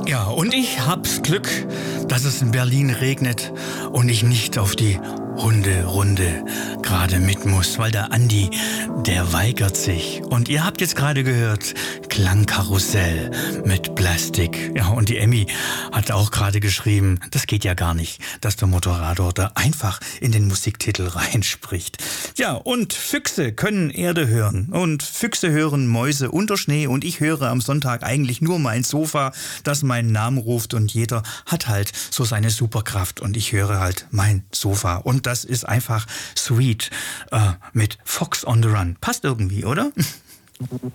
Ja, und ich hab's Glück, dass es in Berlin regnet und ich nicht auf die Hunderunde gerade mit muss, weil der Andi, der weigert sich. Und ihr habt jetzt gerade gehört, Klangkarussell mit Plastik. Ja, und die Emmy hat auch gerade geschrieben, das geht ja gar nicht, dass der Moderator da einfach in den Musiktitel reinspricht. Ja, und Füchse können Erde hören und Füchse hören Mäuse unter Schnee und ich höre am Sonntag eigentlich nur mein Sofa, das meinen Namen ruft und jeder hat halt so seine Superkraft und ich höre halt mein Sofa und das ist einfach sweet mit Fox on the Run. Passt irgendwie, oder?